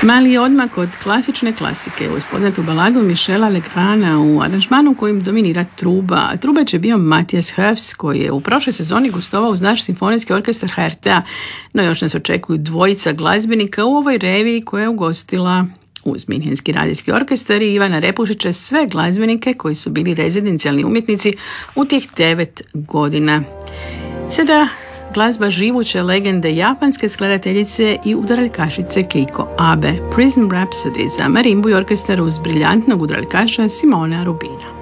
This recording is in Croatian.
Mali odmak od klasične klasike uz poznatu baladu Michela Legrana u aranžmanu kojim dominira truba. Trubač je bio Matijas Höfs koji je u prošloj sezoni gostovao uz naš simfonijski orkestar HRT-a, no još nas očekuju dvojica glazbenika u ovoj reviji koja je ugostila uz Minhenski radijski orkestar i Ivana Repušića sve glazbenike koji su bili rezidencijalni umjetnici u tih 9 godina. Sada glazba živuće legende japanske skladateljice i udaraljkašice Keiko Abe, Prism Rhapsody za marimbu i orkestar uz briljantnog udaraljkaša Simona Rubina.